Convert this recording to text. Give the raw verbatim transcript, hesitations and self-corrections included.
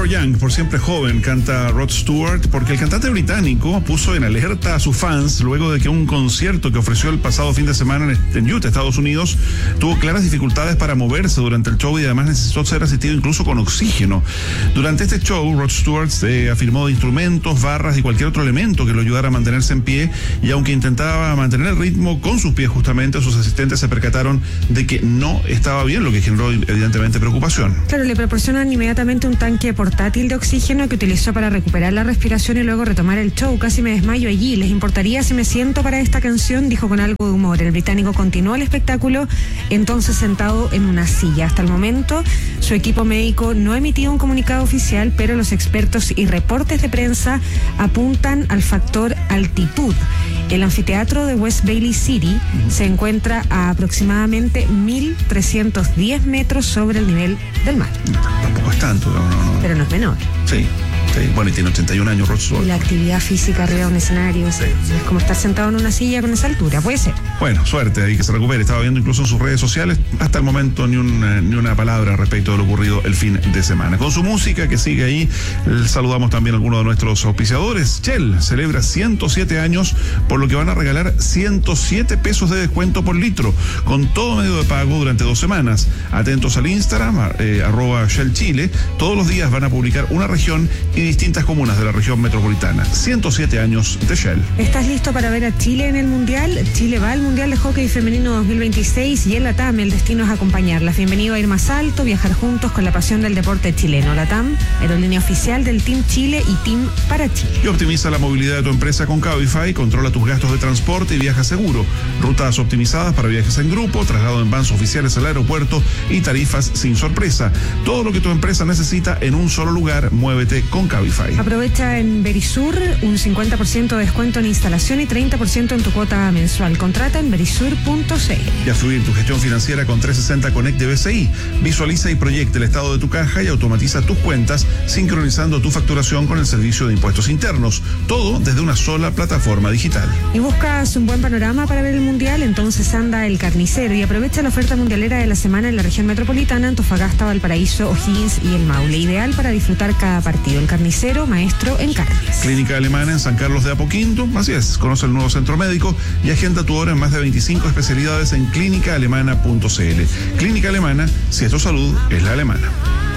Forever Young, por siempre joven, canta Rod Stewart, porque el cantante británico puso en alerta a sus fans luego de que un concierto que ofreció el pasado fin de semana en Utah, Estados Unidos, tuvo claras dificultades para moverse durante el show y además necesitó ser asistido incluso con oxígeno. Durante este show, Rod Stewart se afirmó de instrumentos, barras y cualquier otro elemento que lo ayudara a mantenerse en pie, y aunque intentaba mantener el ritmo con sus pies justamente, sus asistentes se percataron de que no estaba bien, lo que generó evidentemente preocupación. Claro, le proporcionan inmediatamente un tanque portátil de oxígeno que utilizó para recuperar la respiración y luego retomar el show. Casi me desmayo allí. ¿Les importaría si me siento para esta canción?, dijo con algo de humor. El británico continuó el espectáculo, entonces sentado en una silla. Hasta el momento, su equipo médico no ha emitido un comunicado oficial, pero los expertos y reportes de prensa apuntan al factor altitud. El anfiteatro de West Bailey City se encuentra a aproximadamente mil trescientos diez metros sobre el nivel del mar. Tampoco es tanto, no, no, no. Pero no es menor. Sí. Sí, bueno, y tiene ochenta y un años, Rod Stewart. Y la actividad física arriba de un escenario, sí. Es como estar sentado en una silla con esa altura, puede ser. Bueno, suerte, ahí que se recupere. Estaba viendo incluso en sus redes sociales, hasta el momento ni una, ni una palabra respecto de lo ocurrido el fin de semana. Con su música que sigue ahí, saludamos también a algunos de nuestros auspiciadores. Shell celebra ciento siete años, por lo que van a regalar ciento siete pesos de descuento por litro, con todo medio de pago durante dos semanas. Atentos al Instagram, eh, arroba Shell Chile. Todos los días van a publicar una región y distintas comunas de la región metropolitana. ciento siete años de Shell. ¿Estás listo para ver a Chile en el Mundial? Chile va al Mundial de Hockey Femenino dos mil veintiséis y en LATAM el destino es acompañarlas. Bienvenido a ir más alto, viajar juntos con la pasión del deporte chileno. LATAM, aerolínea oficial del Team Chile y Team para Chile. Y optimiza la movilidad de tu empresa con Cabify, controla tus gastos de transporte y viaja seguro. Rutas optimizadas para viajes en grupo, traslado en vans oficiales al aeropuerto y tarifas sin sorpresa. Todo lo que tu empresa necesita en un solo lugar. Muévete con Cabify. Aprovecha en Verisur un cincuenta por ciento de descuento en instalación y treinta por ciento en tu cuota mensual. Contrata en verisur punto c l. Y a fluir tu gestión financiera con trescientos sesenta Connect de B C I. Visualiza y proyecta el estado de tu caja y automatiza tus cuentas, sincronizando tu facturación con el servicio de impuestos internos. Todo desde una sola plataforma digital. ¿Y buscas un buen panorama para ver el Mundial? Entonces anda El Carnicero y aprovecha la oferta mundialera de la semana en la región metropolitana, Antofagasta, Valparaíso, O'Higgins y El Maule. Ideal para disfrutar cada partido. El Carnicero, maestro en carnes. Clínica Alemana en San Carlos de Apoquindo. Así es, conoce el nuevo centro médico y agenda tu hora en más de veinticinco especialidades en clínica alemana punto c l. Clínica Alemana, si es tu salud, es la alemana.